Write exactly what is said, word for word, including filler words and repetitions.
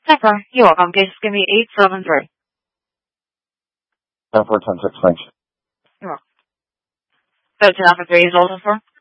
ten four, you're welcome. Okay, just give me eight seven three. ten four ten six, thanks. You're welcome. thirteen Alpha three is also for.